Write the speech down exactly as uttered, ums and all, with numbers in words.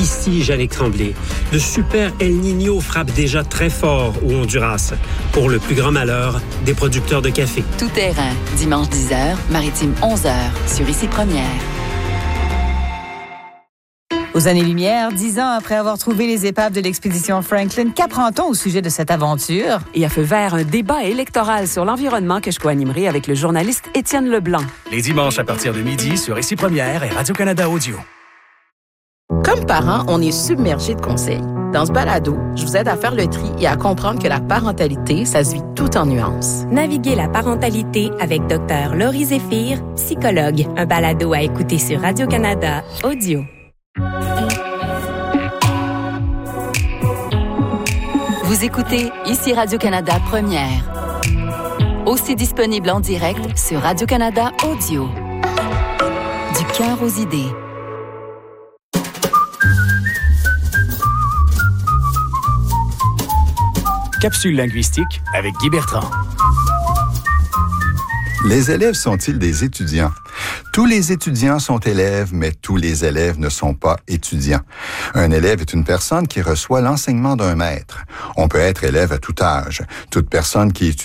Ici, Jannick Tremblay. Le super El Niño frappe déjà très fort au Honduras, pour le plus grand malheur des producteurs de café. Tout terrain, dimanche dix heures, maritime onze heures, sur Ici Première. Aux années-lumière, dix ans après avoir trouvé les épaves de l'expédition Franklin, qu'apprend-on au sujet de cette aventure? Et à feu vert, un débat électoral sur l'environnement que je co-animerai avec le journaliste Étienne Leblanc. Les dimanches à partir de midi sur Ici Première et Radio-Canada Audio. Comme parents, on est submergé de conseils. Dans ce balado, je vous aide à faire le tri et à comprendre que la parentalité, ça se vit tout en nuances. Naviguez la parentalité avec Dr Laurie Zéphir, psychologue. Un balado à écouter sur Radio-Canada Audio. Vous écoutez Ici Radio-Canada Première. Aussi disponible en direct sur Radio-Canada Audio. Du cœur aux idées. Capsule linguistique avec Guy Bertrand. Les élèves sont-ils des étudiants? Tous les étudiants sont élèves, mais tous les élèves ne sont pas étudiants. Un élève est une personne qui reçoit l'enseignement d'un maître. On peut être élève à tout âge. Toute personne qui étudie